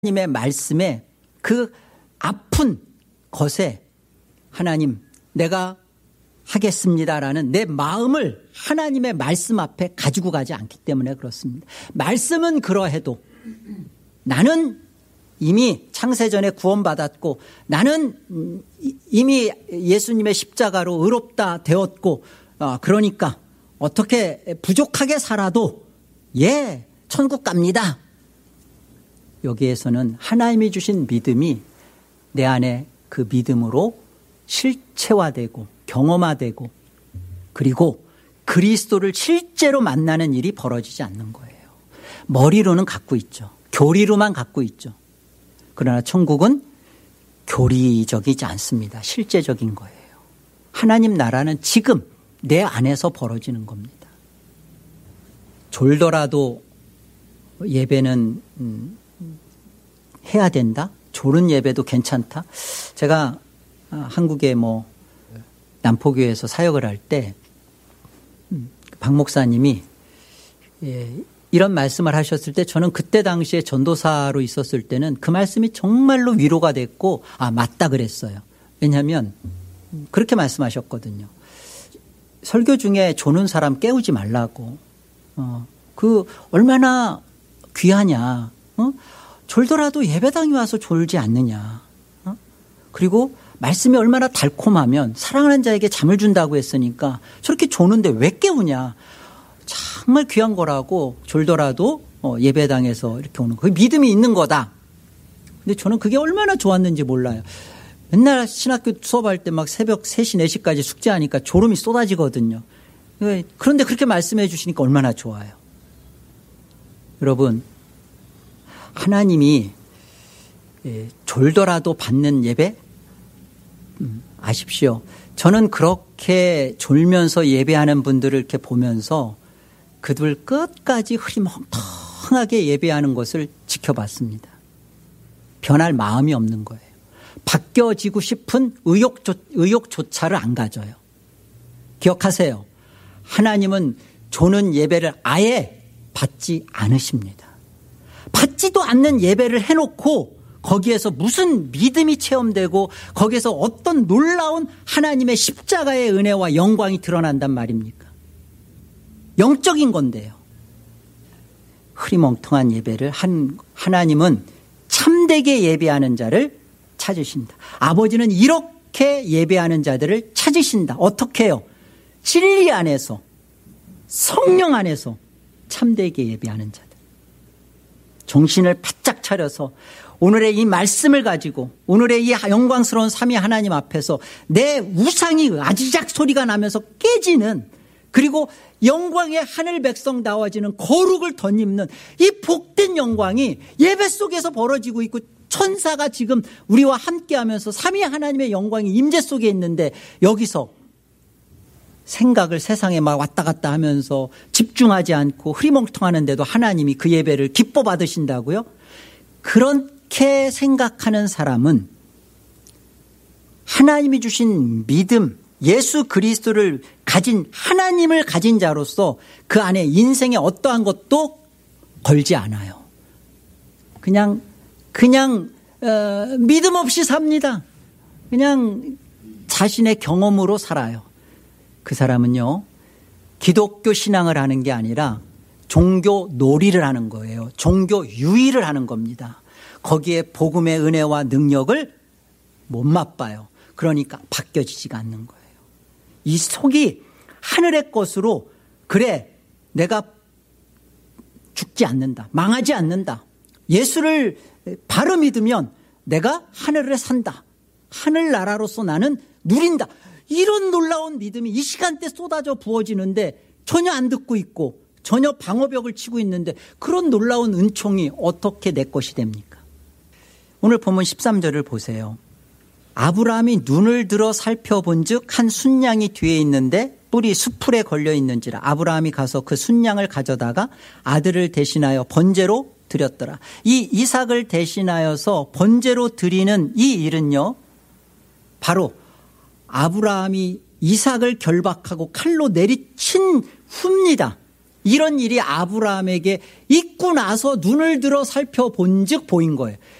하나님의 말씀에 그 아픈 것에 하나님 내가 하겠습니다라는 내 마음을 하나님의 말씀 앞에 가지고 가지 않기 때문에 그렇습니다. 말씀은 그러해도 나는 이미 창세전에 구원받았고 나는 이미 예수님의 십자가로 의롭다 되었고 그러니까 어떻게 부족하게 살아도 천국 갑니다. 여기에서는 하나님이 주신 믿음이 내 안에 그 믿음으로 실체화되고 경험화되고 그리고 그리스도를 실제로 만나는 일이 벌어지지 않는 거예요. 머리로는 갖고 있죠. 교리로만 갖고 있죠. 그러나 천국은 교리적이지 않습니다. 실제적인 거예요. 하나님 나라는 지금 내 안에서 벌어지는 겁니다. 졸더라도 예배는 해야 된다? 졸은 예배도 괜찮다? 제가 한국의 남포교회에서 사역을 할 때 박 목사님이 이런 말씀을 하셨을 때 저는 그때 당시에 전도사로 있었을 때는 그 말씀이 정말로 위로가 됐고 맞다 그랬어요. 왜냐하면 그렇게 말씀하셨거든요. 설교 중에 조는 사람 깨우지 말라고. 그 얼마나 귀하냐. 졸더라도 예배당에 와서 졸지 않느냐. 그리고 말씀이 얼마나 달콤하면 사랑하는 자에게 잠을 준다고 했으니까 저렇게 조는데 왜 깨우냐. 정말 귀한 거라고 졸더라도 예배당에서 이렇게 오는 거. 그 믿음이 있는 거다. 근데 저는 그게 얼마나 좋았는지 몰라요. 맨날 신학교 수업할 때 막 새벽 3시, 4시까지 숙제하니까 졸음이 쏟아지거든요. 그런데 그렇게 말씀해 주시니까 얼마나 좋아요. 여러분, 하나님이 졸더라도 받는 예배? 아십시오. 저는 그렇게 졸면서 예배하는 분들을 이렇게 보면서 그들 끝까지 흐리멍텅하게 예배하는 것을 지켜봤습니다. 변할 마음이 없는 거예요. 바뀌어지고 싶은 의욕조차를 안 가져요. 기억하세요. 하나님은 조는 예배를 아예 받지 않으십니다. 받지도 않는 예배를 해놓고 거기에서 무슨 믿음이 체험되고 거기에서 어떤 놀라운 하나님의 십자가의 은혜와 영광이 드러난단 말입니까? 영적인 건데요. 흐리멍텅한 예배를 하나님은 참되게 예배하는 자를 찾으신다. 아버지는 이렇게 예배하는 자들을 찾으신다. 어떻게 해요? 진리 안에서 성령 안에서 참되게 예배하는 자들. 정신을 바짝 차려서 오늘의 이 말씀을 가지고 오늘의 이 영광스러운 삼위 하나님 앞에서 내 우상이 아지작 소리가 나면서 깨지는 그리고 영광의 하늘 백성다워지는 거룩을 덧입는 이 복된 영광이 예배 속에서 벌어지고 있고 천사가 지금 우리와 함께하면서 삼위 하나님의 영광이 임재 속에 있는데 여기서 생각을 세상에 막 왔다 갔다 하면서 집중하지 않고 흐리멍텅하는데도 하나님이 그 예배를 기뻐 받으신다고요? 그렇게 생각하는 사람은 하나님이 주신 믿음, 예수 그리스도를 가진 하나님을 가진 자로서 그 안에 인생에 어떠한 것도 걸지 않아요. 그냥 믿음 없이 삽니다. 그냥 자신의 경험으로 살아요. 그 사람은요, 기독교 신앙을 하는 게 아니라 종교 놀이를 하는 거예요. 종교 유의를 하는 겁니다. 거기에 복음의 은혜와 능력을 못 맛봐요. 그러니까 바뀌어지지가 않는 거예요. 이 속이 하늘의 것으로 그래 내가 죽지 않는다. 망하지 않는다. 예수를 바로 믿으면 내가 하늘에 산다. 하늘나라로서 나는 누린다. 이런 놀라운 믿음이 이 시간대 쏟아져 부어지는데 전혀 안 듣고 있고 전혀 방어벽을 치고 있는데 그런 놀라운 은총이 어떻게 내 것이 됩니까? 오늘 본문 13절을 보세요. 아브라함이 눈을 들어 살펴본 즉 한 순양이 뒤에 있는데 뿔이 수풀에 걸려 있는지라 아브라함이 가서 그 순양을 가져다가 아들을 대신하여 번제로 드렸더라. 이 이삭을 대신하여서 번제로 드리는 이 일은요, 바로 아브라함이 이삭을 결박하고 칼로 내리친 후입니다. 이런 일이 아브라함에게 있고 나서 눈을 들어 살펴본 즉 보인 거예요.